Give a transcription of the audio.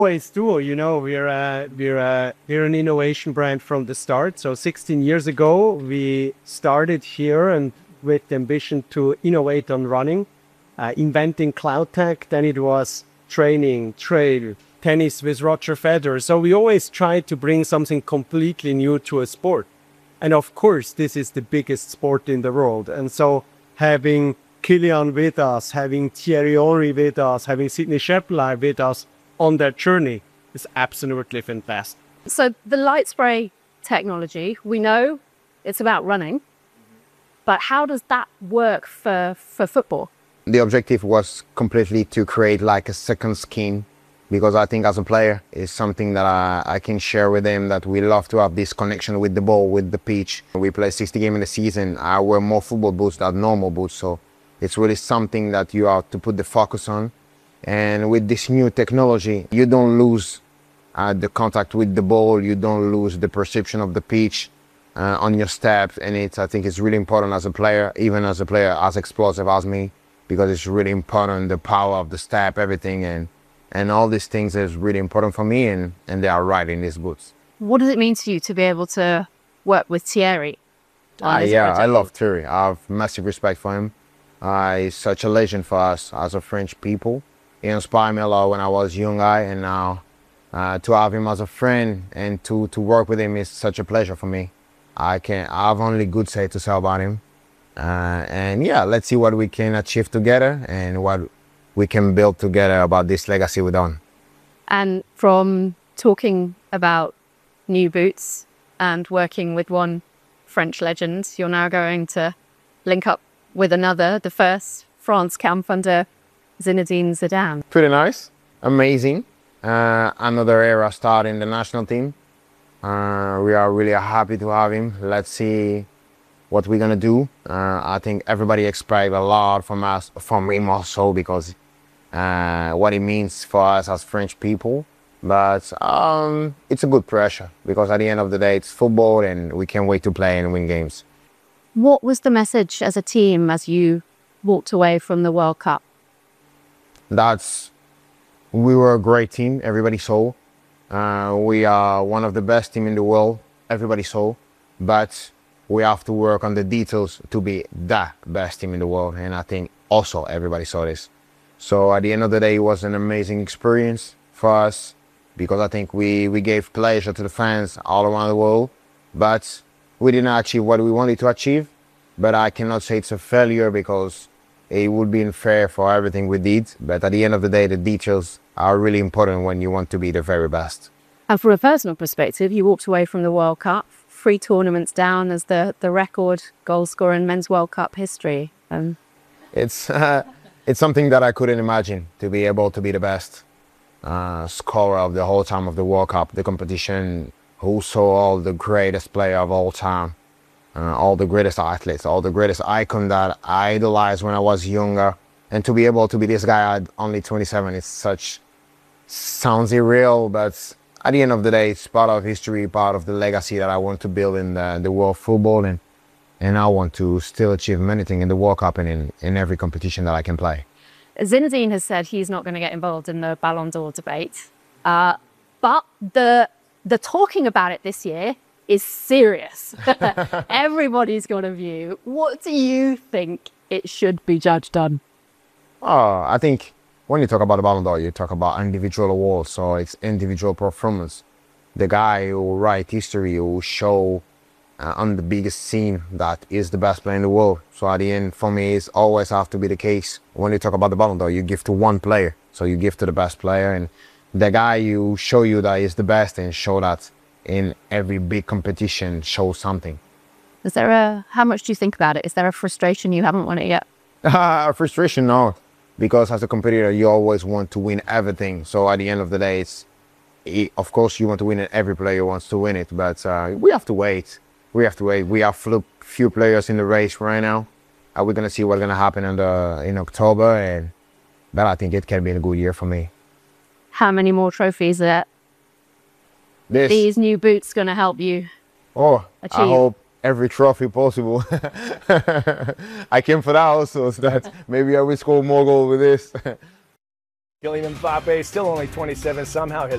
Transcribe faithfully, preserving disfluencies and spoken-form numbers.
Always do. You know, we're a, we're a, we're an innovation brand from the start. So sixteen years ago, we started here and with the ambition to innovate on running, uh, inventing cloud tech. Then it was training, trail, tennis with Roger Federer. So we always try to bring something completely new to a sport. And of course, this is the biggest sport in the world. And so having Kilian with us, having Thierry Henry with us, having Sidney Sheppard with us on that journey is absolutely fantastic. So the light spray technology, we know it's about running, but how does that work for, for football? The objective was completely to create like a second skin, because I think as a player it's something that I, I can share with them, that we love to have this connection with the ball, with the pitch. We play sixty games in a season. I wear more football boots than normal boots, so it's really something that you have to put the focus on. And with this new technology, you don't lose uh, the contact with the ball, you don't lose the perception of the pitch uh, on your steps. And it's, I think it's really important as a player, even as a player as explosive as me, because it's really important, the power of the step, everything. And, and all these things is really important for me, and, and they are right in these boots. What does it mean to you to be able to work with Thierry? Uh, yeah, I love Thierry. I have massive respect for him. Uh, he's such a legend for us as a French people. He inspired me a lot when I was young, and now uh, to have him as a friend and to, to work with him is such a pleasure for me. I can I have only good say to say about him. Uh, and yeah, let's see what we can achieve together and what we can build together about this legacy we've done. And from talking about new boots and working with one French legend, you're now going to link up with another, the first France camp under Zinedine Zidane. Pretty nice, amazing. Uh, another era start in the national team. Uh, we are really happy to have him. Let's see what we're gonna do. Uh, I think everybody expects a lot from us, from him also, because uh, what it means for us as French people. But um, it's a good pressure, because at the end of the day, it's football and we can't wait to play and win games. What was the message as a team as you walked away from the World Cup? That's, we were a great team, everybody saw. Uh, we are one of the best teams in the world, everybody saw. But we have to work on the details to be the best team in the world. And I think also everybody saw this. So at the end of the day, it was an amazing experience for us, because I think we, we gave pleasure to the fans all around the world. But we didn't achieve what we wanted to achieve. But I cannot say it's a failure, because it would be unfair for everything we did. But at the end of the day, the details are really important when you want to be the very best. And from a personal perspective, you walked away from the World Cup, three tournaments down as the, the record goal scorer in men's World Cup history. Um, it's, uh, it's something that I couldn't imagine, to be able to be the best uh, scorer of the whole time of the World Cup, the competition, who saw all the greatest player of all time. Uh, all the greatest athletes, all the greatest icon that I idolized when I was younger. And to be able to be this guy at only twenty-seven, it's such, sounds irreal, but at the end of the day, it's part of history, part of the legacy that I want to build in the, the world of football. And, and I want to still achieve many things in the World Cup and in, in every competition that I can play. Zinedine has said he's not going to get involved in the Ballon d'Or debate. Uh, but the, the talking about it this year is serious. Everybody's got a view. What do you think it should be judged on? Oh, I think when you talk about the Ballon d'Or, you talk about individual awards, so it's individual performance. The guy who write history, who show uh, on the biggest scene that is the best player in the world. So at the end, for me, it's always have to be the case. When you talk about the Ballon d'Or, you give to one player, so you give to the best player, and the guy you show you that is the best and show that in every big competition, show something. Is there a, how much do you think about it? Is there a frustration you haven't won it yet? Uh, frustration, no. Because as a competitor, you always want to win everything. So at the end of the day, it's, it, of course, you want to win it. Every player wants to win it, but uh, we have to wait. We have to wait. We have few players in the race right now. Uh, we're going to see what's going to happen in, the, in October. And, but I think it can be a good year for me. How many more trophies are This, these new boots going to help you oh, achieve? I hope every trophy possible. I came for that also, so that maybe I will score more goals with this. Kylian Mbappe, still only twenty-seven, somehow has